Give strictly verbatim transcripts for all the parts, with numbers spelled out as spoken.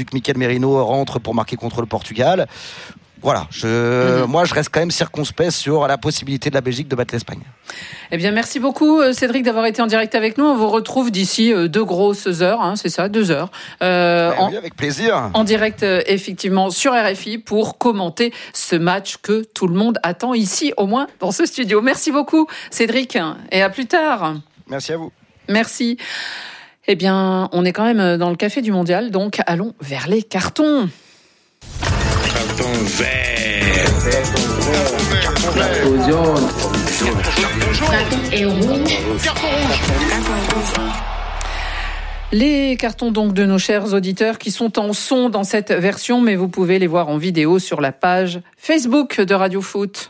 que Mikel Merino rentre pour marquer contre le Portugal. Voilà, je, mmh. moi je reste quand même circonspect sur la possibilité de la Belgique de battre l'Espagne. Eh bien, merci beaucoup Cédric d'avoir été en direct avec nous. On vous retrouve d'ici deux grosses heures, hein, c'est ça, deux heures. Euh, ouais, en, oui, avec plaisir. En direct, effectivement, sur R F I pour commenter ce match que tout le monde attend ici, au moins dans ce studio. Merci beaucoup Cédric et à plus tard. Merci à vous. Merci. Eh bien, on est quand même dans le café du mondial, donc allons vers les cartons. Carton vert. Carton jaune. Carton rouge. Carton rouge. Les cartons donc de nos chers auditeurs qui sont en son dans cette version, mais vous pouvez les voir en vidéo sur la page Facebook de Radio Foot.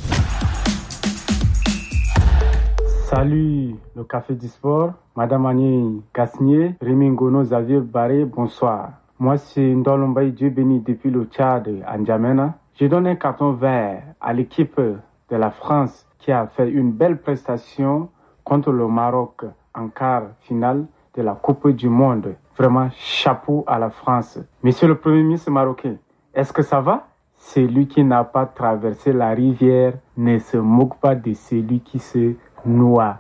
Salut, le Café du Sport. Madame Annie Gasnier, Rémi Ngono, Xavier Barré, bonsoir. Moi, c'est Ndolombaï, Dieu béni depuis le Tchad, à N'Djamena. Je donne un carton vert à l'équipe de la France qui a fait une belle prestation contre le Maroc en quart finale de la Coupe du Monde. Vraiment, chapeau à la France. Monsieur le Premier ministre marocain, est-ce que ça va? Celui qui n'a pas traversé la rivière ne se moque pas de celui qui se noie.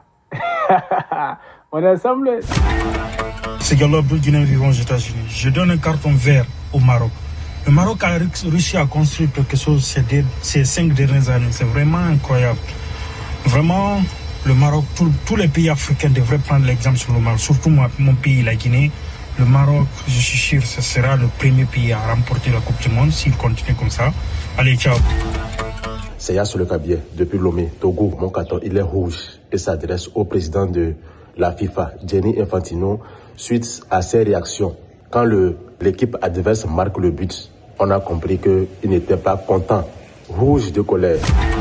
On est ensemble. C'est Gallo Bourguinet vivant aux États-Unis. Je donne un carton vert au Maroc. Le Maroc a réussi à construire quelque chose ces, dé- ces cinq dernières années. C'est vraiment incroyable. Vraiment, le Maroc, tout, tous les pays africains devraient prendre l'exemple sur le Maroc. Surtout moi, mon pays, la Guinée. Le Maroc, je suis sûr, ce sera le premier pays à remporter la Coupe du Monde s'il continue comme ça. Allez, ciao. C'est Yassou Le Kabier, depuis Lomé, Togo. Mon carton, il est rouge et s'adresse au président de la FIFA, Gianni Infantino, suite à ses réactions. Quand le, l'équipe adverse marque le but, on a compris qu'il n'était pas content. Rouge de colère.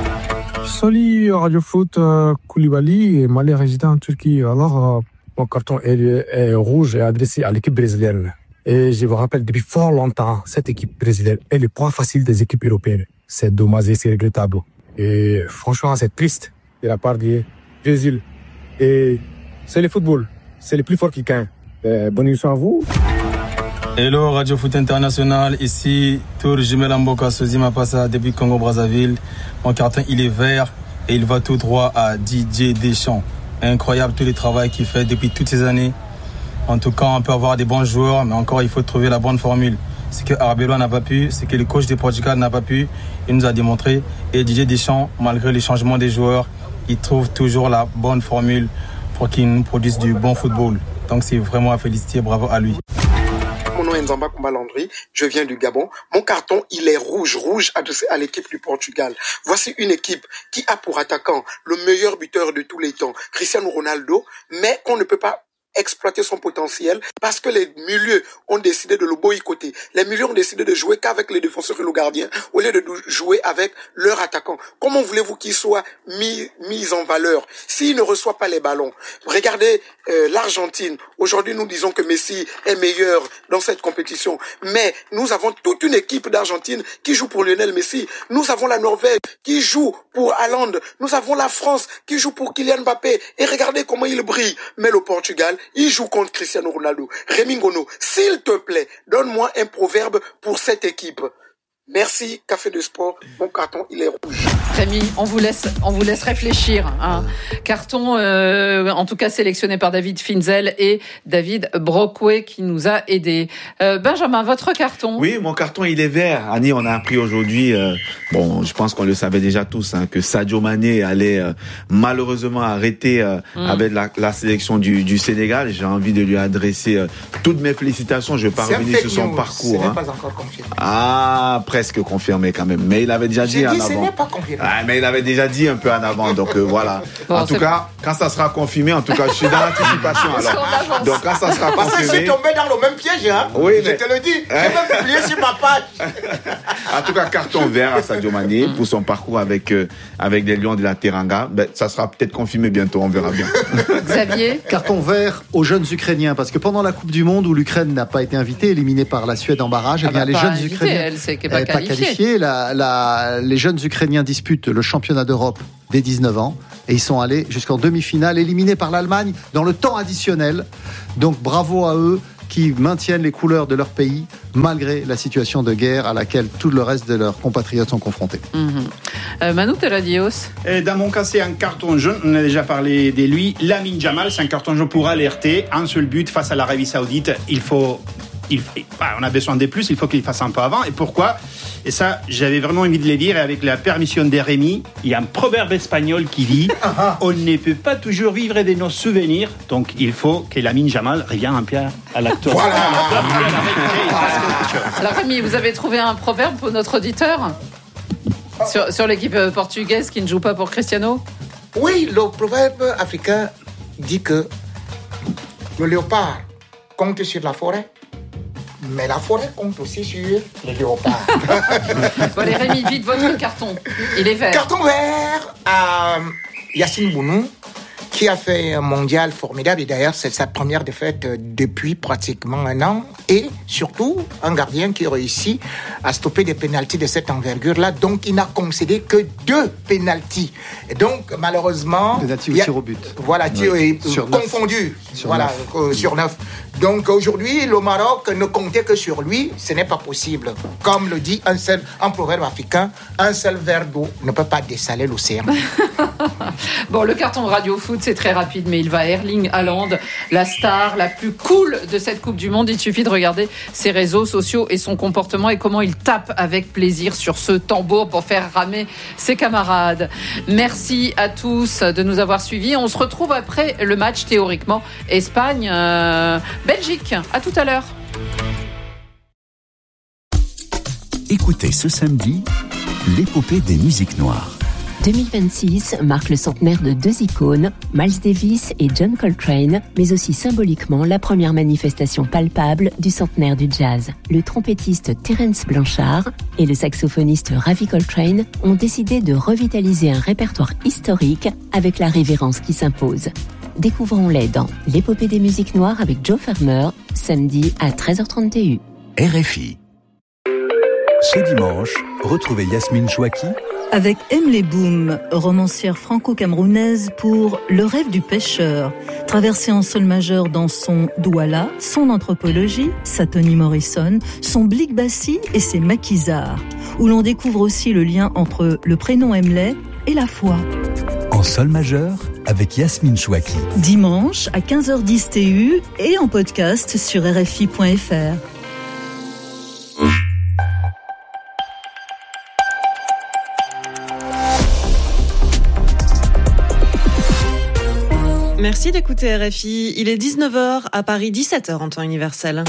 Salut Radio Foot, euh, Koulibaly, Mali résident en Turquie. Alors, euh, mon carton est, est rouge et adressé à l'équipe brésilienne. Et je vous rappelle, depuis fort longtemps, cette équipe brésilienne est le point facile des équipes européennes. C'est dommage et c'est regrettable. Et franchement, c'est triste de la part du Brésil. Et c'est le football. C'est le plus fort qui gagne. Euh, bonne nuit à vous. Hello Radio Foot International, ici Tour Jimel Mboka Sozima Passa depuis Congo-Brazzaville. Mon carton il est vert et il va tout droit à Didier Deschamps. Incroyable tout le travail qu'il fait depuis toutes ces années. En tout cas, on peut avoir des bons joueurs, mais encore il faut trouver la bonne formule. Ce que Arbeloa n'a pas pu, ce que le coach du Portugal n'a pas pu, il nous a démontré. Et Didier Deschamps, malgré les changements des joueurs, il trouve toujours la bonne formule pour qu'il nous produise du bon football. Donc c'est vraiment à féliciter, bravo à lui. Mon nom est Nzamba Koumba Landry, je viens du Gabon. Mon carton, il est rouge, rouge adressé à l'équipe du Portugal. Voici une équipe qui a pour attaquant le meilleur buteur de tous les temps, Cristiano Ronaldo, mais qu'on ne peut pas exploiter son potentiel parce que les milieux ont décidé de le boycotter. Les milieux ont décidé de jouer qu'avec les défenseurs et le gardien au lieu de jouer avec leur attaquant. Comment voulez-vous qu'il soit mis, mis en valeur s'il ne reçoit pas les ballons? Regardez euh, l'Argentine. Aujourd'hui, nous disons que Messi est meilleur dans cette compétition. Mais nous avons toute une équipe d'Argentine qui joue pour Lionel Messi. Nous avons la Norvège qui joue pour Haaland. Nous avons la France qui joue pour Kylian Mbappé. Et regardez comment il brille. Mais le Portugal, il joue contre Cristiano Ronaldo. Rémi Ngono, s'il te plaît, donne-moi un proverbe pour cette équipe. Merci, Café de Sport. Mon carton, il est rouge. Rémi, on vous laisse, on vous laisse réfléchir. Hein. Carton, euh, en tout cas sélectionné par David Finzel et David Brockway qui nous a aidés. Euh, Benjamin, votre carton? Oui, mon carton, il est vert. Annie, on a appris aujourd'hui, euh, bon, je pense qu'on le savait déjà tous, hein, que Sadio Mané allait euh, malheureusement arrêter euh, mmh. avec la, la sélection du, du Sénégal. J'ai envie de lui adresser euh, toutes mes félicitations. Je ne vais pas revenir sur son parcours. Ce hein. n'est pas encore confirmé. Ah, presque confirmé quand même. Mais il avait déjà dit, dit en ce avant. n'est pas confirmé. Ah, mais il avait déjà dit un peu en avant. Donc euh, voilà. Bon, en tout cas, quand ça sera confirmé, en tout cas, je suis dans l'anticipation. Alors. Donc quand ça sera Parce confirmé. que je suis tombé dans le même piège, hein. Oui, je mais... te le dis. J'ai même publié sur ma page. En tout cas, carton vert à Sadio Mané pour son parcours avec euh, avec des Lions de la Teranga. Ben, ça sera peut-être confirmé bientôt. On verra bien. Xavier. Carton vert aux jeunes Ukrainiens parce que pendant la Coupe du Monde où l'Ukraine n'a pas été invitée, éliminée par la Suède en barrage, Ah eh bien bah les pas jeunes invité, Ukrainiens elle s'est pas eh, qualifiée. pas qualifiés. La, la, les jeunes Ukrainiens disputent le championnat d'Europe dès dix-neuf ans et ils sont allés jusqu'en demi-finale, éliminés par l'Allemagne dans le temps additionnel. Donc bravo à eux. qui maintiennent les couleurs de leur pays malgré la situation de guerre à laquelle tout le reste de leurs compatriotes sont confrontés. Mmh. Euh, Manu Terradios. Dans mon cas, c'est un carton jaune. On a déjà parlé de lui. Lamine Jamal, c'est un carton jaune pour alerter. Un seul but face à l'Arabie Saoudite. Il faut, il, bah, on a besoin de plus. Il faut qu'il fasse un peu avant. Et pourquoi ? Et ça, j'avais vraiment envie de le dire. Et avec la permission de Rémi, il y a un proverbe espagnol qui dit on ne peut pas toujours vivre de nos souvenirs. Donc, il faut que Lamine Jamal revienne un peu à l'acteur. Voilà. Alors, Rémi, vous avez trouvé un proverbe pour notre auditeur sur, sur l'équipe portugaise qui ne joue pas pour Cristiano ? Oui, le proverbe africain dit que le léopard compte sur la forêt, mais la forêt compte aussi sur les léopards. Bon, allez, Rémi, vite votre carton. Il est vert. Carton vert à Yacine Bounou, qui a fait un mondial formidable. Et d'ailleurs, c'est sa première défaite depuis pratiquement un an. Et surtout, un gardien qui réussit à stopper des pénaltys de cette envergure-là. Donc, il n'a concédé que deux pénaltys. Et donc, malheureusement... Pénalty ou tir au but. Voilà, tir oui. euh, sur confondu. Sur voilà, neuf. Euh, sur neuf. Donc, aujourd'hui, le Maroc ne comptait que sur lui. Ce n'est pas possible. Comme le dit un seul, un proverbe africain, un seul verre d'eau ne peut pas dessaler l'océan. Bon, le carton Radio Foot, c'est très rapide, mais il va à Erling Haaland, la star la plus cool de cette Coupe du Monde. Il suffit de regarder ses réseaux sociaux et son comportement et comment il tape avec plaisir sur ce tambour pour faire ramer ses camarades. Merci à tous de nous avoir suivis. On se retrouve après le match, théoriquement, Espagne-Belgique. À tout à l'heure. Écoutez ce samedi l'épopée des musiques noires. deux mille vingt-six marque le centenaire de deux icônes, Miles Davis et John Coltrane, mais aussi symboliquement la première manifestation palpable du centenaire du jazz. Le trompettiste Terence Blanchard et le saxophoniste Ravi Coltrane ont décidé de revitaliser un répertoire historique avec la révérence qui s'impose. Découvrons-les dans l'épopée des musiques noires avec Joe Farmer, samedi à treize heures trente T U. R F I. Ce dimanche, retrouvez Yasmine Chouaki avec Emily Boom, romancière franco-camerounaise pour Le rêve du pêcheur, traversée en sol majeur dans son Douala, son anthropologie, sa Toni Morrison, son Blick Bassi et ses maquisards, où l'on découvre aussi le lien entre le prénom Emily et la foi. En sol majeur avec Yasmine Chouaki. Dimanche à quinze heures dix T U et en podcast sur R F I point F R. Merci d'écouter R F I. Il est dix-neuf heures à Paris, dix-sept heures en temps universel.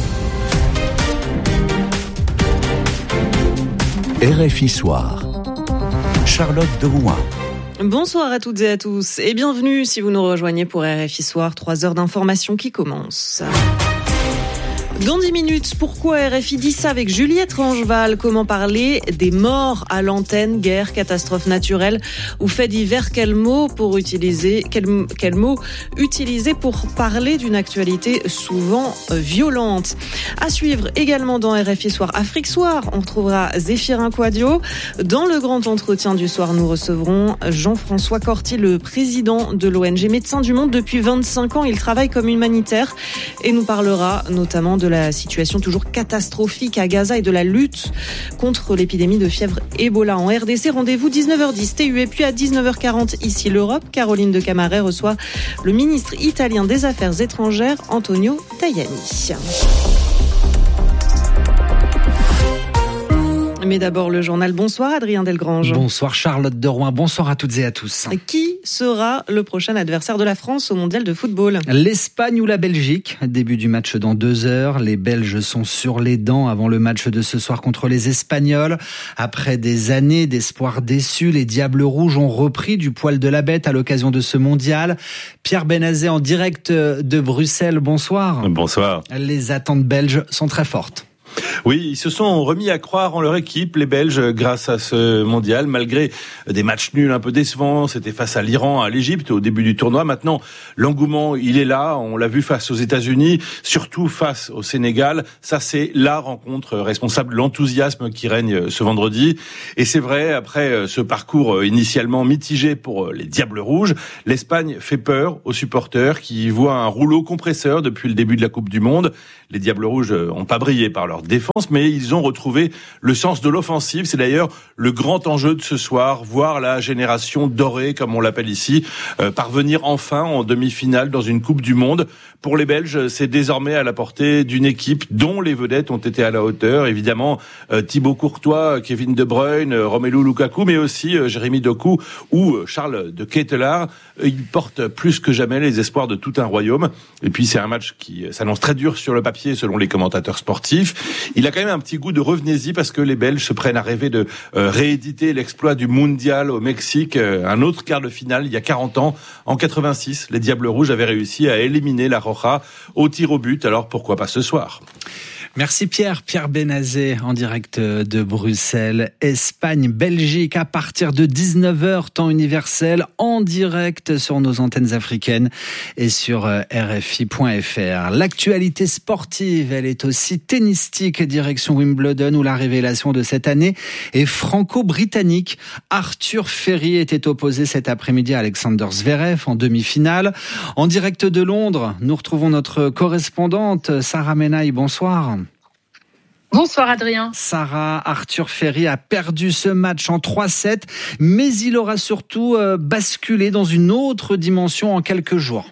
R F I Soir. Charlotte de Rouen. Bonsoir à toutes et à tous et bienvenue si vous nous rejoignez pour R F I Soir, trois heures d'information qui commencent. Dans dix minutes, pourquoi R F I dit ça avec Juliette Rangeval? Comment parler des morts à l'antenne, guerre, catastrophe naturelle ou fait divers? Quel mot pour utiliser, quel, quel mot utiliser pour parler d'une actualité souvent violente? À suivre également dans R F I Soir, Afrique Soir, on retrouvera Zéphirin Quadio. Dans le grand entretien du soir, nous recevrons Jean-François Corti, le président de l'O N G Médecins du Monde. Depuis vingt-cinq ans, il travaille comme humanitaire et nous parlera notamment de la situation toujours catastrophique à Gaza et de la lutte contre l'épidémie de fièvre Ebola en R D C. Rendez-vous dix-neuf heures dix T U et puis à dix-neuf heures quarante ici l'Europe. Caroline de Camaret reçoit le ministre italien des Affaires étrangères Antonio Tajani. Mais d'abord le journal. Bonsoir Adrien Delgrange. Bonsoir Charlotte de Rouen. Bonsoir à toutes et à tous. Qui sera le prochain adversaire de la France au mondial de football? L'Espagne ou la Belgique? Début du match dans deux heures. Les Belges sont sur les dents avant le match de ce soir contre les Espagnols. Après des années d'espoir déçus, les Diables Rouges ont repris du poil de la bête à l'occasion de ce mondial. Pierre Benazet en direct de Bruxelles. Bonsoir. Bonsoir. Les attentes belges sont très fortes. Oui, ils se sont remis à croire en leur équipe, les Belges, grâce à ce mondial, malgré des matchs nuls un peu décevants. C'était face à l'Iran, à l'Égypte au début du tournoi. Maintenant, l'engouement, il est là. On l'a vu face aux États-Unis, surtout face au Sénégal. Ça, c'est la rencontre responsable de l'enthousiasme qui règne ce vendredi. Et c'est vrai, après ce parcours initialement mitigé pour les Diables Rouges, l'Espagne fait peur aux supporters qui voient un rouleau compresseur depuis le début de la Coupe du Monde. Les Diables Rouges n'ont pas brillé par leur défense, mais ils ont retrouvé le sens de l'offensive. C'est d'ailleurs le grand enjeu de ce soir, voir la génération dorée, comme on l'appelle ici, euh, parvenir enfin en demi-finale dans une Coupe du Monde. Pour les Belges, c'est désormais à la portée d'une équipe dont les vedettes ont été à la hauteur. Évidemment, euh, Thibaut Courtois, Kevin De Bruyne, euh, Romelu Lukaku, mais aussi euh, Jérémy Doku ou euh, Charles de Ketelaere. Euh, ils portent plus que jamais les espoirs de tout un royaume. Et puis, c'est un match qui s'annonce très dur sur le papier, selon les commentateurs sportifs. Il a quand même un petit goût de revenez-y parce que les Belges se prennent à rêver de euh, rééditer l'exploit du Mondial au Mexique, euh, un autre quart de finale il y a quarante ans. En quatre-vingt-six, les Diables Rouges avaient réussi à éliminer la Roja au tir au but. Alors pourquoi pas ce soir ? Merci Pierre, Pierre Benazet en direct de Bruxelles. Espagne, Belgique à partir de dix-neuf heures temps universel en direct sur nos antennes africaines et sur R F I point F R. L'actualité sportive, elle est aussi tennistique direction Wimbledon où la révélation de cette année est franco-britannique. Arthur Ferry était opposé cet après-midi à Alexander Zverev en demi-finale. En direct de Londres, nous retrouvons notre correspondante Sarah Menaille. Bonsoir. Bonsoir Adrien. Sarah, Arthur Ferry a perdu ce match en trois sept, mais il aura surtout euh, basculé dans une autre dimension en quelques jours.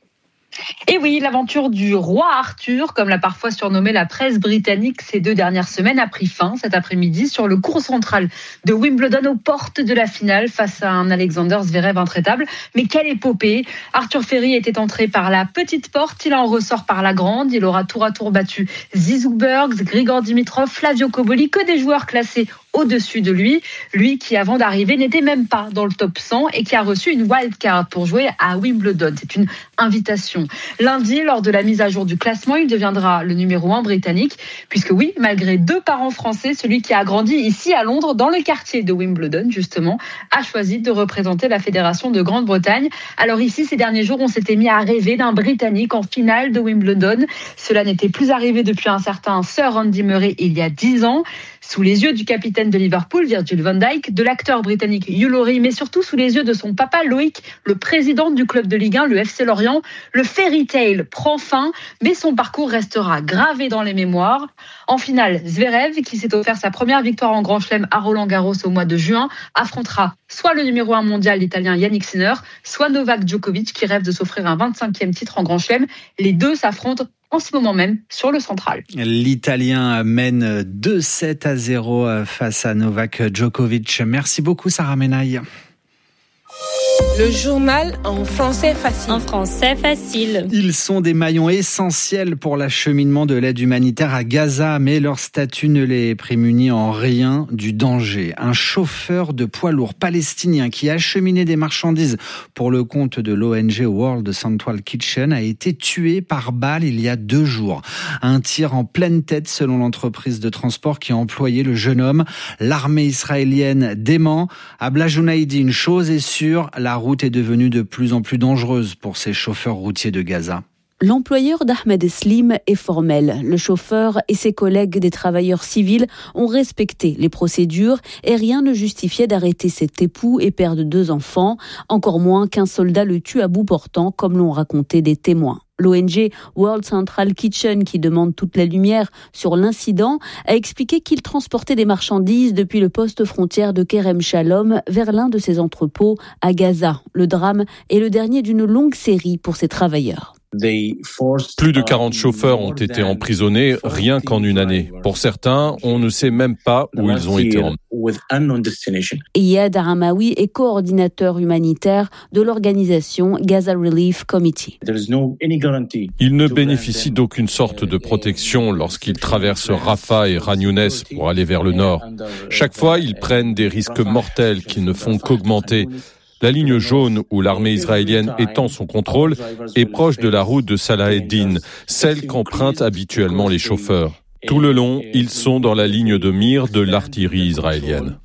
Et oui, l'aventure du roi Arthur, comme l'a parfois surnommé la presse britannique ces deux dernières semaines, a pris fin cet après-midi sur le court central de Wimbledon aux portes de la finale face à un Alexander Zverev intraitable. Mais quelle épopée! Arthur Ferry était entré par la petite porte, il en ressort par la grande. Il aura tour à tour battu Zizou Bergs, Grigor Dimitrov, Flavio Cobolli, que des joueurs classés au-dessus de lui. Lui qui, avant d'arriver, n'était même pas dans le top cent et qui a reçu une wildcard pour jouer à Wimbledon. C'est une invitation. Lundi, lors de la mise à jour du classement, il deviendra le numéro un britannique, puisque oui, malgré deux parents français, celui qui a grandi ici à Londres, dans le quartier de Wimbledon, justement, a choisi de représenter la Fédération de Grande-Bretagne. Alors ici, ces derniers jours, on s'était mis à rêver d'un Britannique en finale de Wimbledon. Cela n'était plus arrivé depuis un certain Sir Andy Murray il y a dix ans. Sous les yeux du capitaine de Liverpool, Virgil van Dijk, de l'acteur britannique Hugh Laurie, mais surtout sous les yeux de son papa Loïc, le président du club de Ligue un, le F C Lorient, le fairy tale prend fin, mais son parcours restera gravé dans les mémoires. En finale, Zverev, qui s'est offert sa première victoire en Grand Chelem à Roland-Garros au mois de juin, affrontera soit le numéro un mondial, l'italien Yannick Sinner, soit Novak Djokovic, qui rêve de s'offrir un vingt-cinquième titre en Grand Chelem. Les deux s'affrontent en ce moment même sur le central. L'Italien mène deux sept à zéro face à Novak Djokovic. Merci beaucoup Sarah Menaille. Le journal en français facile. En français facile. Ils sont des maillons essentiels pour l'acheminement de l'aide humanitaire à Gaza, mais leur statut ne les prémunit en rien du danger. Un chauffeur de poids lourd palestinien qui acheminait des marchandises pour le compte de l'O N G World Central Kitchen a été tué par balle il y a deux jours. Un tir en pleine tête selon l'entreprise de transport qui a employé le jeune homme. L'armée israélienne dément. Abla Jounaidi, une chose est sûre, la route est devenue de plus en plus dangereuse pour ces chauffeurs routiers de Gaza. L'employeur d'Ahmed Eslim est formel. Le chauffeur et ses collègues des travailleurs civils ont respecté les procédures et rien ne justifiait d'arrêter cet époux et père de deux enfants, encore moins qu'un soldat le tue à bout portant, comme l'ont raconté des témoins. L'O N G World Central Kitchen, qui demande toute la lumière sur l'incident, a expliqué qu'il transportait des marchandises depuis le poste frontière de Kerem Shalom vers l'un de ses entrepôts à Gaza. Le drame est le dernier d'une longue série pour ces travailleurs. Plus de quarante chauffeurs ont été emprisonnés rien qu'en une année. Pour certains, on ne sait même pas où ils ont été emmenés. Iyad Aramaoui est coordinateur humanitaire de l'organisation Gaza Relief Committee. Ils ne bénéficient d'aucune sorte de protection lorsqu'ils traversent Rafah et Khan Younes pour aller vers le nord. Chaque fois, ils prennent des risques mortels qui ne font qu'augmenter. La ligne jaune où l'armée israélienne étend son contrôle est proche de la route de Salah ed-Din, celle qu'empruntent habituellement les chauffeurs. Tout le long, ils sont dans la ligne de mire de l'artillerie israélienne.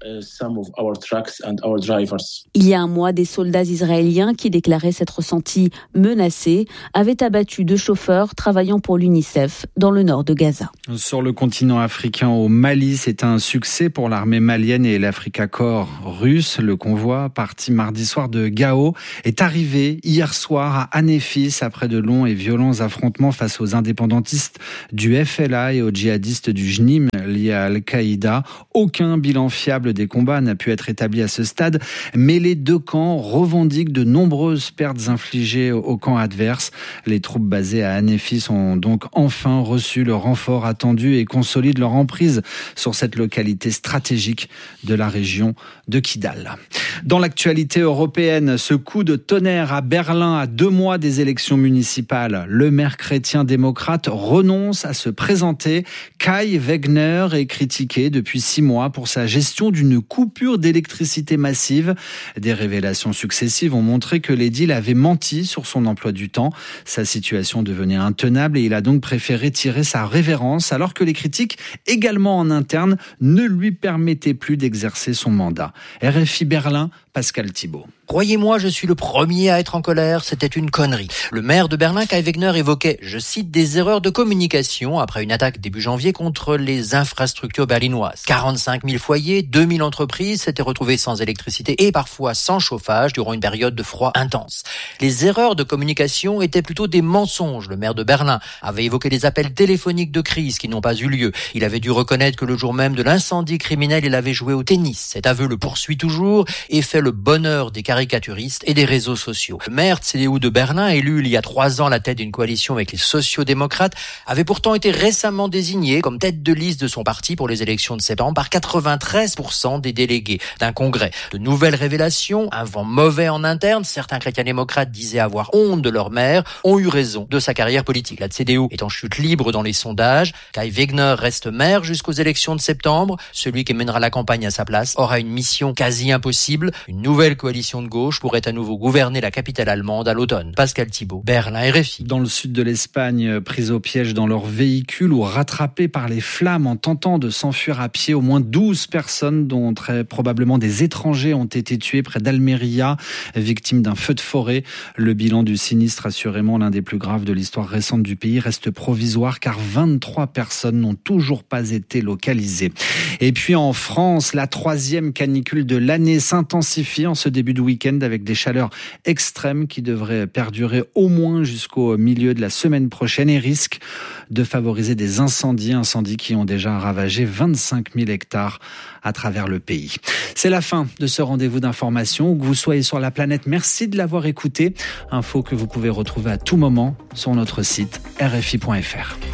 Il y a un mois, des soldats israéliens qui déclaraient s'être sentis menacés avaient abattu deux chauffeurs travaillant pour l'UNICEF dans le nord de Gaza. Sur le continent africain, au Mali, c'est un succès pour l'armée malienne et l'Africa Corps russe. Le convoi, parti mardi soir de Gao, est arrivé hier soir à Anéfis après de longs et violents affrontements face aux indépendantistes du F L A et aux djihadistes du J N I M liés à Al-Qaïda. Aucun bilan fiable des combats n'a pu être établi à ce stade, mais les deux camps revendiquent de nombreuses pertes infligées au camp adverse. Les troupes basées à Anéfis ont donc enfin reçu le renfort attendu et consolident leur emprise sur cette localité stratégique de la région de Kidal. Dans l'actualité européenne, ce coup de tonnerre à Berlin à deux mois des élections municipales. Le maire chrétien-démocrate renonce à se présenter. Kai Wegner est critiqué depuis six mois pour sa gestion d'une coupure d'électricité massive. Des révélations successives ont montré que l'édile avait menti sur son emploi du temps. Sa situation devenait intenable et il a donc préféré tirer sa révérence alors que les critiques, également en interne, ne lui permettaient plus d'exercer son mandat. R F I Berlin, Pascal Thibault. Croyez-moi, je suis le premier à être en colère, c'était une connerie. Le maire de Berlin, Kai Wegner, évoquait, je cite, des erreurs de communication après une attaque début janvier contre les infrastructures berlinoises. quarante-cinq mille foyers, deux mille entreprises s'étaient retrouvées sans électricité et parfois sans chauffage durant une période de froid intense. Les erreurs de communication étaient plutôt des mensonges. Le maire de Berlin avait évoqué des appels téléphoniques de crise qui n'ont pas eu lieu. Il avait dû reconnaître que le jour même de l'incendie criminel, il avait joué au tennis. Cet aveu le poursuit toujours et fait le bonheur des caricaturistes et des réseaux sociaux. Le maire C D U de Berlin, élu il y a trois ans à la tête d'une coalition avec les sociaux-démocrates, avait pourtant été récemment désigné comme tête de liste de son parti pour les élections de septembre par quatre-vingt-treize pour cent des délégués d'un congrès. De nouvelles révélations, un vent mauvais en interne, certains chrétiens-démocrates disaient avoir honte de leur maire, ont eu raison de sa carrière politique. La C D U est en chute libre dans les sondages. Kai Wegner reste maire jusqu'aux élections de septembre. Celui qui mènera la campagne à sa place aura une mission quasi impossible. Une nouvelle coalition de gauche pourrait à nouveau gouverner la capitale allemande à l'automne. Pascal Thibault, Berlin, R F I. Dans le sud de l'Espagne, pris au piège dans leur véhicule ou rattrapés par les flammes en tentant de s'enfuir à pied, au moins douze personnes, dont très probablement des étrangers, ont été tuées près d'Almeria, victimes d'un feu de forêt. Le bilan du sinistre, assurément l'un des plus graves de l'histoire récente du pays, reste provisoire car vingt-trois personnes n'ont toujours pas été localisées. Et puis en France, la troisième canicule de l'année s'intensifie en ce début de week-end avec des chaleurs extrêmes qui devraient perdurer au moins jusqu'au milieu de la semaine prochaine et risquent de favoriser des incendies, incendies qui ont déjà ravagé vingt-cinq mille hectares à travers le pays. C'est la fin de ce rendez-vous d'information. Où que vous soyez sur la planète, merci de l'avoir écouté. Info que vous pouvez retrouver à tout moment sur notre site R F I point F R.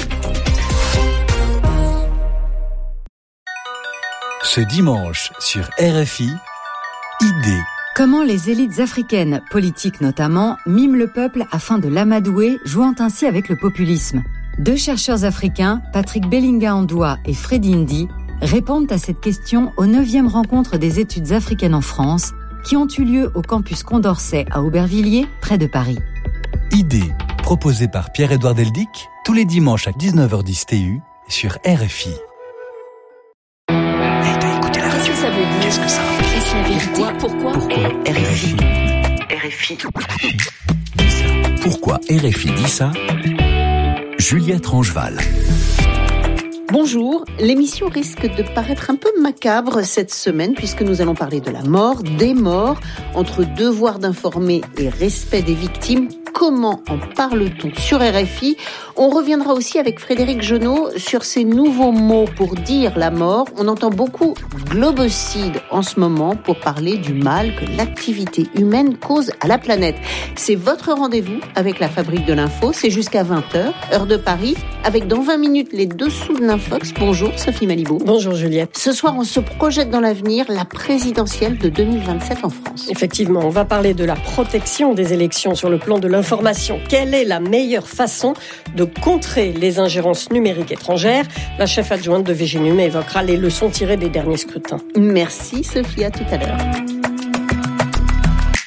Ce dimanche sur R F I, Idée. Comment les élites africaines, politiques notamment, miment le peuple afin de l'amadouer, jouant ainsi avec le populisme. Deux chercheurs africains, Patrick Bellinga-Andoua et Freddy Ndi, répondent à cette question aux neuvième rencontre des études africaines en France, qui ont eu lieu au campus Condorcet à Aubervilliers, près de Paris. Idée, proposée par Pierre-Édouard Deldic, tous les dimanches à dix-neuf heures dix T U sur R F I. Qu'est-ce que ça veut dire ? Qu'est-ce que ça veut dire ? Est-ce la vérité ? Pourquoi ? Pourquoi R F I R F I. Pourquoi R F I dit ça ? Juliette Rangeval. Bonjour, l'émission risque de paraître un peu macabre cette semaine puisque nous allons parler de la mort, des morts, entre devoir d'informer et respect des victimes. Comment en parle-t-on sur R F I ? On reviendra aussi avec Frédéric Genot sur ces nouveaux mots pour dire la mort. On entend beaucoup globocide en ce moment pour parler du mal que l'activité humaine cause à la planète. C'est votre rendez-vous avec la Fabrique de l'Info. C'est jusqu'à vingt heures, heure de Paris, avec dans vingt minutes les dessous de l'Infox. Bonjour Sophie Malibaud. Bonjour Juliette. Ce soir, on se projette dans l'avenir, la présidentielle de deux mille vingt-sept en France. Effectivement, on va parler de la protection des élections sur le plan de l'information. Quelle est la meilleure façon de contrer les ingérences numériques étrangères ? La chef adjointe de Viginum évoquera les leçons tirées des derniers scrutins. Merci Sophie, à tout à l'heure. Comment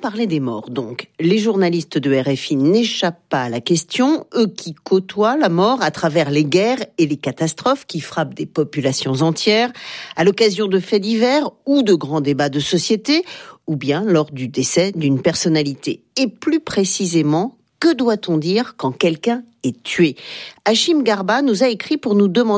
parler des morts, donc. Les journalistes de R F I n'échappent pas à la question, eux qui côtoient la mort à travers les guerres et les catastrophes qui frappent des populations entières, à l'occasion de faits divers ou de grands débats de société, ou bien lors du décès d'une personnalité. Et plus précisément, que doit-on dire quand quelqu'un est tué ? Hachim Garba nous a écrit pour nous demander